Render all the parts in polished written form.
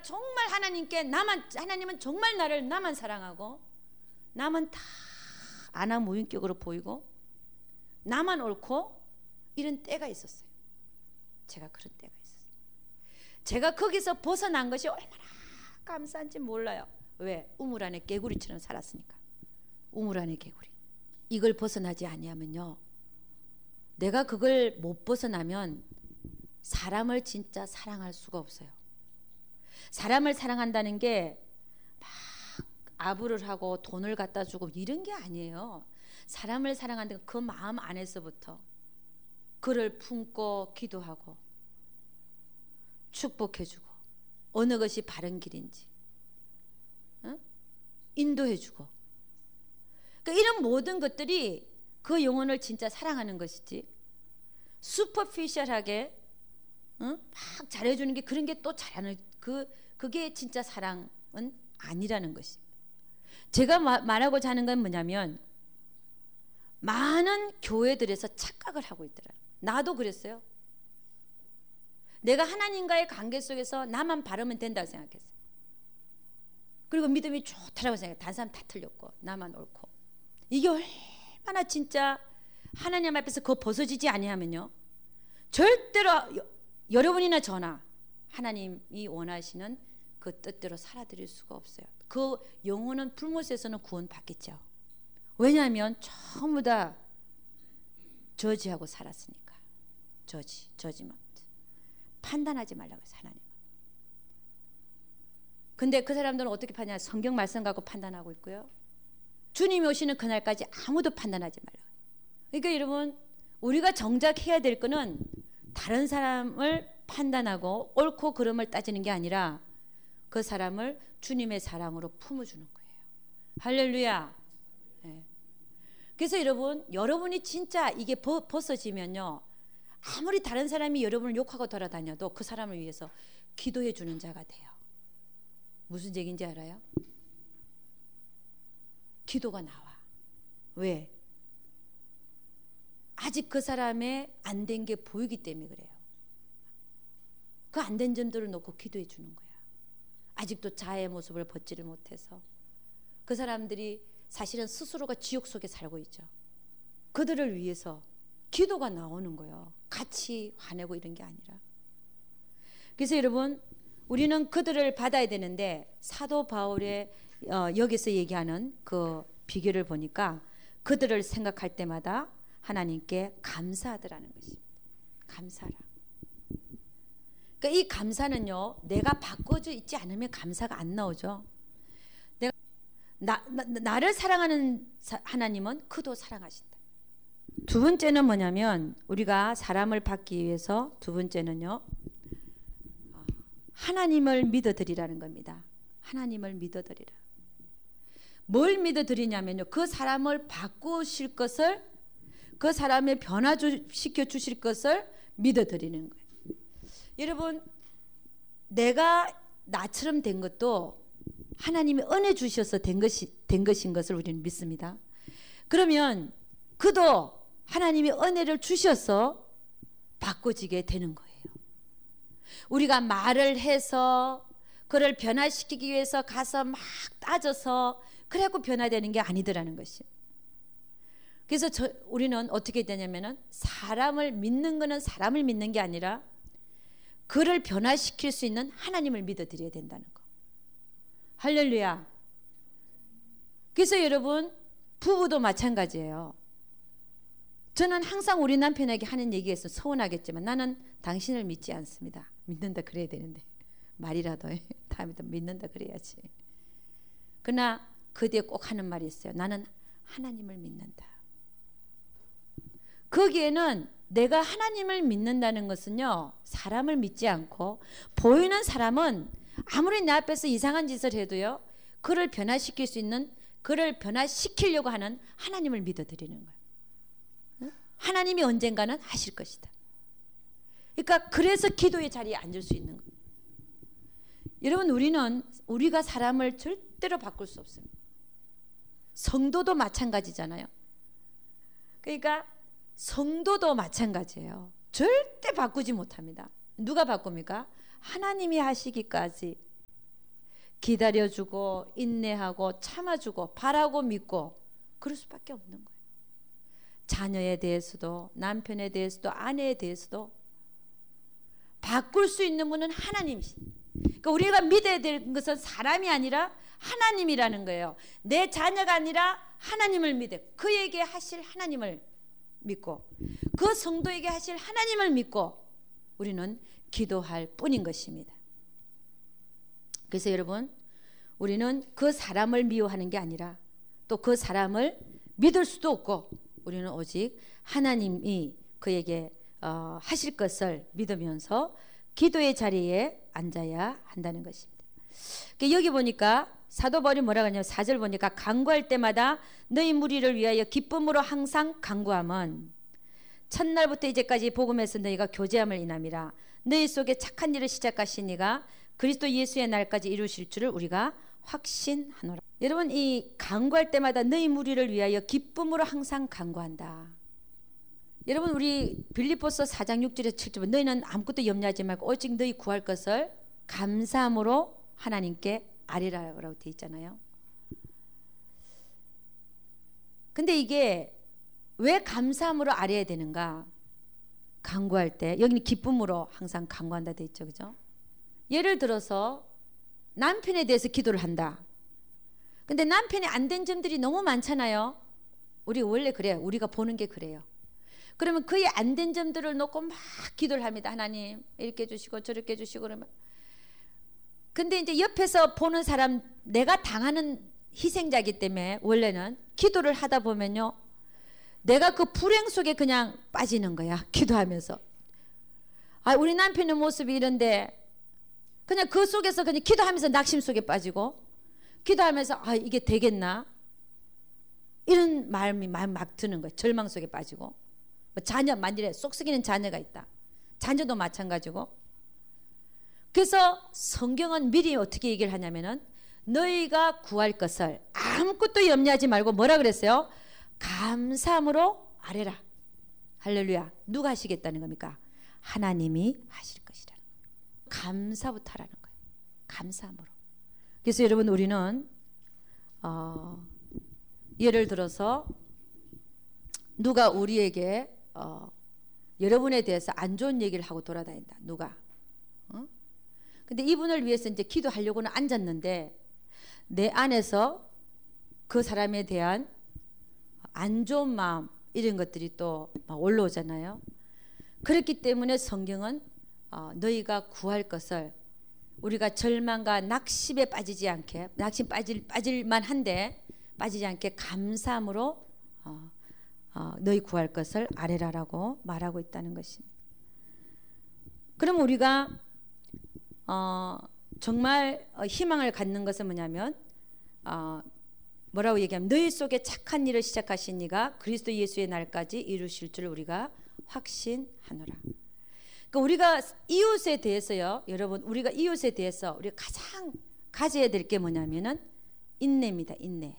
정말 하나님은 정말 나만 사랑하고 나만 다 안하무인격으로 보이고 나만 옳고 이런 때가 있었어요. 제가 그런 때가 있었어요. 제가 거기서 벗어난 것이 얼마나 감사한지 몰라요. 왜? 우물 안에 개구리처럼 살았으니까. 우물 안에 개구리. 이걸 벗어나지 아니하면요, 내가 그걸 못 벗어나면 사람을 진짜 사랑할 수가 없어요. 사람을 사랑한다는 게 막 아부를 하고 돈을 갖다 주고 이런 게 아니에요. 사람을 사랑한다는 그 마음 안에서부터 그를 품고 기도하고 축복해주고 어느 것이 바른 길인지 인도해주고, 그러니까 이런 모든 것들이 그 영혼을 진짜 사랑하는 것이지, 슈퍼피셜하게 막 잘해주는 게 그런 게 또 잘하는 그게 진짜 사랑은 아니라는 것이. 제가 말하고자 하는 건 뭐냐면, 많은 교회들에서 착각을 하고 있더라고요. 나도 그랬어요. 내가 하나님과의 관계 속에서 나만 바르면 된다고 생각했어요. 그리고 믿음이 좋다라고 생각해요. 다른 사람 다 틀렸고 나만 옳고. 이게 얼마나 진짜 하나님 앞에서 그거 벗어지지 아니하면요, 절대로 여러분이나 저나 하나님이 원하시는 그 뜻대로 살아드릴 수가 없어요. 그 영혼은 불못에서는 구원받겠죠. 왜냐하면 전부 다 저지하고 살았으니까. 저지먼트. 판단하지 말라고 해서 하나님은. 근데 그 사람들은 어떻게 판단하냐? 성경 말씀 갖고 판단하고 있고요. 주님이 오시는 그날까지 아무도 판단하지 말라고. 그러니까 여러분, 우리가 정작 해야 될 거는 다른 사람을 판단하고 옳고 그름을 따지는 게 아니라 그 사람을 주님의 사랑으로 품어주는 거예요. 할렐루야. 네. 그래서 여러분이 진짜 이게 벗어지면요, 아무리 다른 사람이 여러분을 욕하고 돌아다녀도 그 사람을 위해서 기도해 주는 자가 돼요. 무슨 얘기인지 알아요? 기도가 나와. 왜? 아직 그 사람의 안 된 게 보이기 때문에 그래요. 그 안 된 점들을 놓고 기도해 주는 거야. 아직도 자아의 모습을 벗지를 못해서 그 사람들이 사실은 스스로가 지옥 속에 살고 있죠. 그들을 위해서 기도가 나오는 거예요. 같이 화내고 이런 게 아니라. 그래서 여러분, 우리는 그들을 받아야 되는데, 사도 바울의 여기서 얘기하는 그 비결을 보니까 그들을 생각할 때마다 하나님께 감사하더라는 것입니다. 감사라. 그러니까 이 감사는요, 내가 바꿔져 있지 않으면 감사가 안 나오죠. 나를 사랑하는 하나님은 그도 사랑하신다. 두 번째는 뭐냐면, 우리가 사람을 받기 위해서 두 번째는요, 하나님을 믿어드리라는 겁니다. 하나님을 믿어드리라. 뭘 믿어드리냐면요, 그 사람을 바꾸실 것을, 그 사람의 변화시켜 주실 것을 믿어드리는 거예요. 여러분, 내가 나처럼 된 것도 하나님이 은혜 주셔서 된 것인 것을 우리는 믿습니다. 그러면 그도 하나님이 은혜를 주셔서 바꿔지게 되는 거예요. 우리가 말을 해서 그를 변화시키기 위해서 가서 막 따져서 그래갖고 변화되는 게 아니더라는 것이. 그래서 우리는 어떻게 되냐면은, 사람을 믿는 거는 사람을 믿는 게 아니라 그를 변화시킬 수 있는 하나님을 믿어드려야 된다는 거. 할렐루야. 그래서 여러분, 부부도 마찬가지예요. 저는 항상 우리 남편에게 하는 얘기에서 서운하겠지만, 나는 당신을 믿지 않습니다. 믿는다 그래야 되는데, 말이라도 다음에도 믿는다 그래야지. 그러나 그 뒤에 꼭 하는 말이 있어요. 나는 하나님을 믿는다. 거기에는 내가 하나님을 믿는다는 것은요, 사람을 믿지 않고, 보이는 사람은 아무리 내 앞에서 이상한 짓을 해도요, 그를 변화시킬 수 있는, 그를 변화시키려고 하는 하나님을 믿어드리는 거예요. 하나님이 언젠가는 하실 것이다. 그러니까 그래서 기도의 자리에 앉을 수 있는 거예요. 여러분, 우리가 사람을 절대로 바꿀 수 없습니다. 성도도 마찬가지잖아요. 그러니까 성도도 마찬가지예요. 절대 바꾸지 못합니다. 누가 바꿉니까? 하나님이 하시기까지 기다려주고 인내하고 참아주고 바라고 믿고 그럴 수밖에 없는 거예요. 자녀에 대해서도 남편에 대해서도 아내에 대해서도 바꿀 수 있는 분은 하나님이신. 그러니까 우리가 믿어야 될 것은 사람이 아니라 하나님이라는 거예요. 내 자녀가 아니라 하나님을 믿어. 그에게 하실 하나님을 믿고 그 성도에게 하실 하나님을 믿고 우리는 기도할 뿐인 것입니다. 그래서 여러분, 우리는 그 사람을 미워하는 게 아니라 또 그 사람을 믿을 수도 없고 우리는 오직 하나님이 그에게 하실 것을 믿으면서 기도의 자리에 앉아야 한다는 것입니다. 여기 보니까 사도 바울이 뭐라고 하냐면 4절 보니까 간구할 때마다 너희 무리를 위하여 기쁨으로 항상 간구함은 첫날부터 이제까지 복음에서 너희가 교제함을 인함이라. 너희 속에 착한 일을 시작하신 이가 그리스도 예수의 날까지 이루실 줄을 우리가 확신하노라. 여러분, 이 간구할 때마다 너희 무리를 위하여 기쁨으로 항상 간구한다. 여러분, 우리 빌립보서 4장 6절에서 7절 너희는 아무것도 염려하지 말고 오직 너희 구할 것을 감사함으로 하나님께 아뢰라라고 되어 있잖아요. 근데 이게 왜 감사함으로 아뢰야 되는가? 간구할 때 여기는 기쁨으로 항상 간구한다 되어 있죠, 그죠? 예를 들어서 남편에 대해서 기도를 한다. 근데 남편이 안 된 점들이 너무 많잖아요. 우리 원래 그래요. 우리가 보는 게 그래요. 그러면 그의 안 된 점들을 놓고 막 기도를 합니다. 하나님 이렇게 해주시고 저렇게 해주시고 그러면. 근데 이제 옆에서 보는 사람, 내가 당하는 희생자이기 때문에 원래는 기도를 하다 보면요, 내가 그 불행 속에 그냥 빠지는 거야. 기도하면서. 아, 우리 남편의 모습이 이런데 그냥 그 속에서 그냥 기도하면서 낙심 속에 빠지고 기도하면서 아, 이게 되겠나? 이런 마음이 막 드는 거예요. 절망 속에 빠지고. 자녀, 만일에 속 썩이는 자녀가 있다. 자녀도 마찬가지고. 그래서 성경은 미리 어떻게 얘기를 하냐면은 너희가 구할 것을 아무것도 염려하지 말고 뭐라 그랬어요? 감사함으로 아뢰라. 할렐루야. 누가 하시겠다는 겁니까? 하나님이 하실 것이라는 거예요. 감사부터 하라는 거예요. 감사함으로. 그래서 여러분, 우리는 예를 들어서 누가 우리에게 여러분에 대해서 안 좋은 얘기를 하고 돌아다닌다. 누가? 근데 이분을 위해서 이제 기도하려고는 앉았는데 내 안에서 그 사람에 대한 안 좋은 마음 이런 것들이 또 막 올라오잖아요. 그렇기 때문에 성경은 너희가 구할 것을 우리가 절망과 낙심에 빠지지 않게, 낙심 빠질만 한데 빠지지 않게 감사함으로 너희 구할 것을 아뢰라라고 말하고 있다는 것입니다. 그럼 우리가 정말 희망을 갖는 것은 뭐냐면 뭐라고 얘기하면 너희 속에 착한 일을 시작하신 이가 그리스도 예수의 날까지 이루실 줄 우리가 확신하노라. 그러니까 우리가 이웃에 대해서요, 여러분, 우리가 이웃에 대해서 우리가 가장 가져야 될 게 뭐냐면은 인내입니다. 인내.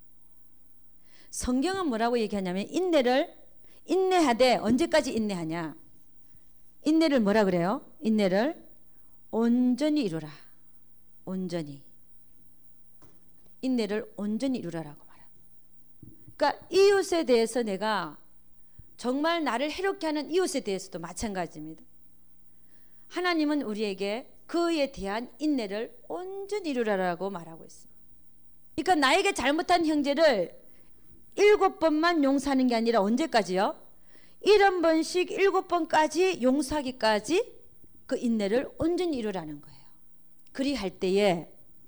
성경은 뭐라고 얘기하냐면 인내하되 언제까지 인내하냐? 인내를 뭐라 그래요? 인내를 온전히 이루라. 온전히. 인내를 온전히 이루라라고 말해요. 그러니까 이웃에 대해서 내가 정말 나를 해롭게 하는 이웃에 대해서도 마찬가지입니다. 하나님은 우리에게 그에 대한 인내를 온전히 이루라라고 말하고 있습니다. 그러니까 나에게 잘못한 형제를 7번만 용서하는 게 아니라 언제까지요? 70번씩 7번까지 용서하기까지 그 인내를 온전히 이루라는 거예요. 그리할 때에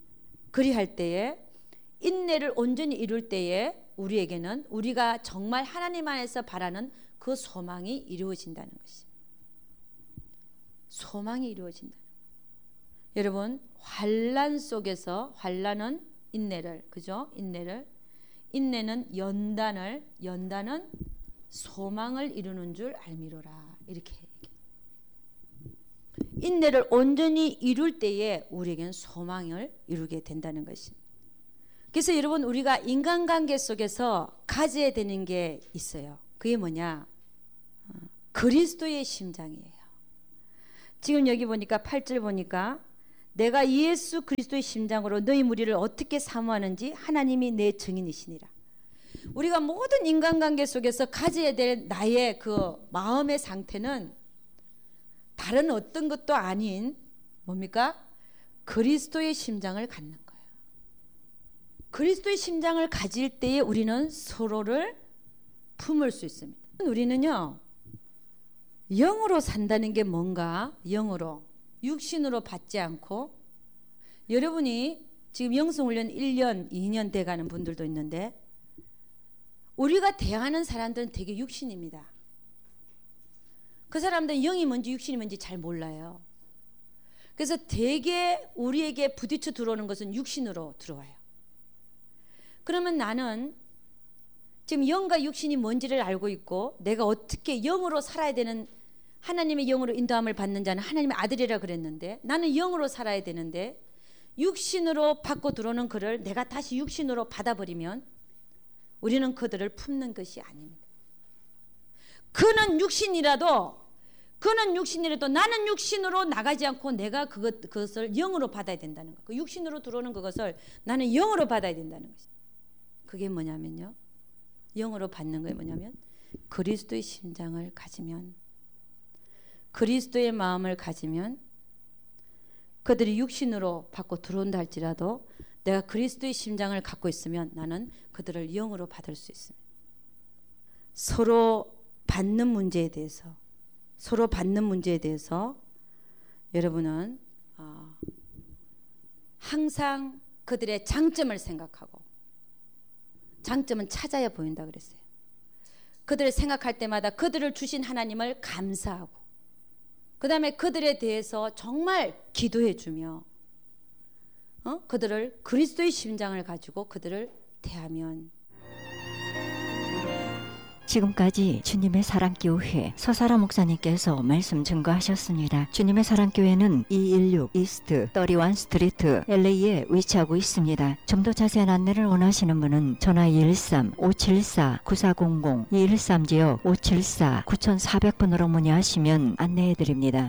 인내를 온전히 이룰 때에 우리에게는 우리가 정말 하나님 안에서 바라는 그 소망이 이루어진다는 것입니다. 소망이 이루어진다는 거예요. 여러분, 환난 속에서, 환난은 인내를, 그죠? 인내는 연단은 소망을 이루는 줄 알미로라. 이렇게 얘기해요. 인내를 온전히 이룰 때에 우리에게는 소망을 이루게 된다는 것입니다. 그래서 여러분, 우리가 인간관계 속에서 가져야 되는 게 있어요. 그게 뭐냐? 그리스도의 심장이에요. 지금 여기 보니까 8절 보니까 내가 예수 그리스도의 심장으로 너희 무리를 어떻게 사모하는지 하나님이 내 증인이시니라. 우리가 모든 인간관계 속에서 가져야 될 나의 그 마음의 상태는 다른 어떤 것도 아닌 뭡니까? 그리스도의 심장을 갖는 거예요. 그리스도의 심장을 가질 때에 우리는 서로를 품을 수 있습니다. 우리는요, 영으로 산다는 게 뭔가? 영으로, 육신으로 받지 않고, 여러분이 지금 영성훈련 1년, 2년 돼가는 분들도 있는데, 우리가 대하는 사람들은 되게 육신입니다. 그 사람들은 영이 뭔지 육신이 뭔지 잘 몰라요. 그래서 되게 우리에게 부딪혀 들어오는 것은 육신으로 들어와요. 그러면 나는 지금 영과 육신이 뭔지를 알고 있고 내가 어떻게 영으로 살아야 되는, 하나님의 영으로 인도함을 받는 자는 하나님의 아들이라 그랬는데, 나는 영으로 살아야 되는데 육신으로 받고 들어오는 그를 내가 다시 육신으로 받아버리면 우리는 그들을 품는 것이 아닙니다. 그는 육신이라도 나는 육신으로 나가지 않고 내가 그것을 영으로 받아야 된다는 것. 그 육신으로 들어오는 그것을 나는 영으로 받아야 된다는 것이. 그게 뭐냐면요, 영으로 받는 게 뭐냐면 그리스도의 심장을 가지면, 그리스도의 마음을 가지면 그들이 육신으로 받고 들어온다 할지라도 내가 그리스도의 심장을 갖고 있으면 나는 그들을 영으로 받을 수 있습니다. 서로 받는 문제에 대해서 여러분은 항상 그들의 장점을 생각하고, 장점은 찾아야 보인다 그랬어요. 그들을 생각할 때마다 그들을 주신 하나님을 감사하고, 그 다음에 그들에 대해서 정말 기도해주며 그들을 그리스도의 심장을 가지고 그들을 대하면. 지금까지 주님의 사랑교회 서사라 목사님께서 말씀 증거하셨습니다. 주님의 사랑교회는 216 이스트 31 스트리트 LA에 위치하고 있습니다. 좀 더 자세한 안내를 원하시는 분은 전화 213-574-9400 213지역 574-9400번으로 문의하시면 안내해드립니다.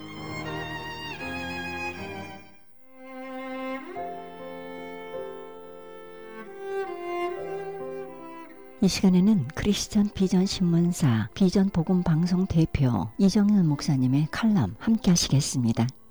이 시간에는 크리스천 비전 신문사 비전 복음 방송 대표 이정현 목사님의 칼럼 함께 하시겠습니다.